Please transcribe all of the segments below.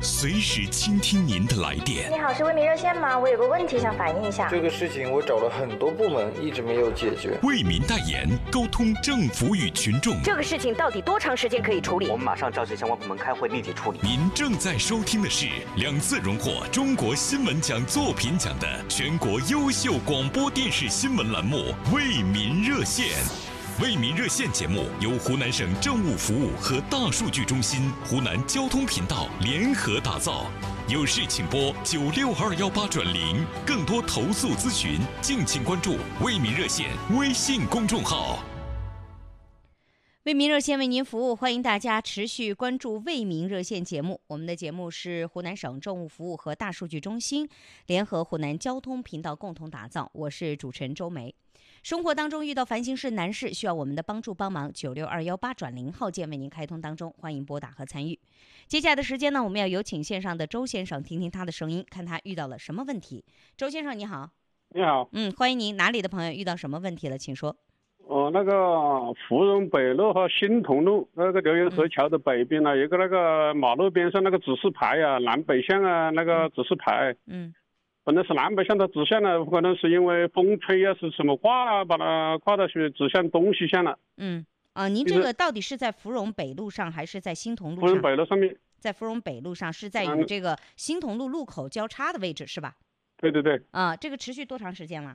随时倾听您的来电。 你好，是为民热线吗？我有个问题想反映一下。 这个事情我找了很多部门，一直没有解决。 为民代言，沟通政府与群众。 这个事情到底多长时间可以处理？ 我们马上召集相关部门开会，立即处理。 您正在收听的是2次荣获中国新闻奖作品奖的全国优秀广播电视新闻栏目《为民热线》。为民热线节目由湖南省政务服务和大数据中心、湖南交通频道联合打造。有事请拨96218转0，更多投诉咨询，敬请关注为民热线微信公众号。 为民热线为您服务，欢迎大家持续关注为民热线节目。我们的节目是湖南省政务服务和大数据中心联合湖南交通频道共同打造，我是主持人周梅。生活当中遇到烦心事难事需要我们的帮助帮忙，96218转0号键为您开通当中，欢迎拨打和参与。接下来的时间呢，我们要有请线上的周先生听听他的声音，看他遇到了什么问题。周先生你好。 你好。 欢迎您，哪里的朋友遇到什么问题了请说。 那个芙蓉北路和新同路那个刘源河桥的北边呢，有个那个马路边上那个指示牌啊，南北向啊，那个指示牌，本来是南北向的指向了，可能是因为风吹啊是什么刮了，把它刮到去指向东西向了。 您这个到底是在芙蓉北路上还是在新同路上？ 芙蓉北路上面。在芙蓉北路上，是在与这个新同路路口交叉的位置是吧？ 对对对。 这个持续多长时间了？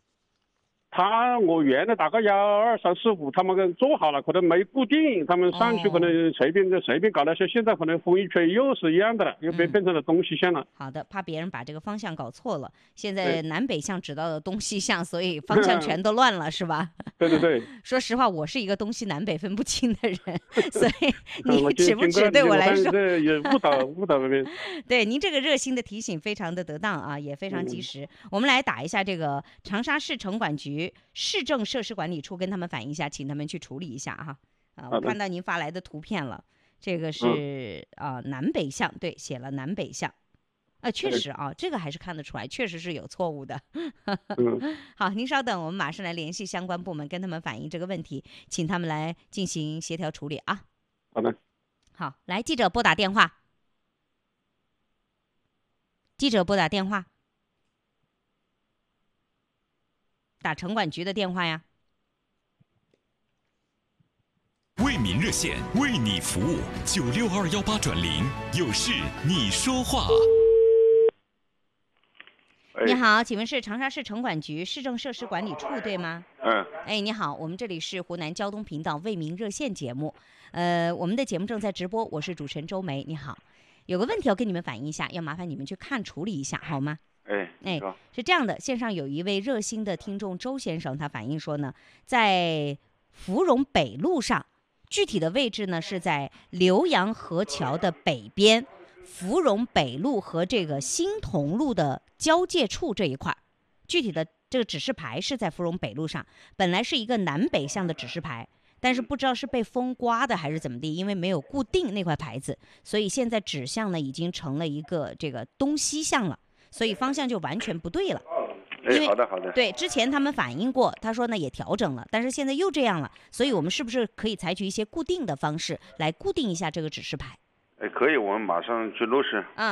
我原来大概要2、3、4、5，他们做好了，可能没固定，他们上去可能随便搞了些，现在可能风一吹又是一样的了，又变成了东西向了。 好的，怕别人把这个方向搞错了，现在南北向指到了东西向，所以方向全都乱了是吧？ 对对对。 说实话，我是一个东西南北分不清的人，所以你指不指对我来说也误导那边。 对，您这个热心的提醒非常的得当啊，也非常及时。我们来打一下这个长沙市城管局市政设施管理处，跟他们反映一下，请他们去处理一下哈。我看到您发来的图片了，这个是南北向，对，写了南北向，确实啊，这个还是看得出来，确实是有错误的。好，您稍等，我们马上来联系相关部门，跟他们反映这个问题，请他们来进行协调处理啊。 好的。 好，来，记者拨打电话。记者拨打电话。打城管局的电话呀。 为民热线为你服务，96218转0，有事你说话。 你好，请问是长沙市城管局市政设施管理处对吗？你好，我们这里是湖南交通频道为民热线节目，我们的节目正在直播，我是主持人周梅。你好，有个问题要跟你们反映一下，要麻烦你们去看处理一下好吗？是这样的，线上有一位热心的听众周先生，他反映说呢，在芙蓉北路上，具体的位置呢是在浏阳河桥的北边，芙蓉北路和这个新同路的交界处这一块，具体的这个指示牌是在芙蓉北路上，本来是一个南北向的指示牌，但是不知道是被风刮的还是怎么地，因为没有固定那块牌子，所以现在指向呢已经成了一个这个东西向了，所以方向就完全不对了。 好的。 对，之前他们反映过，他说呢也调整了，但是现在又这样了，所以我们是不是可以采取一些固定的方式来固定一下这个指示牌？ 可以，我们马上去落实。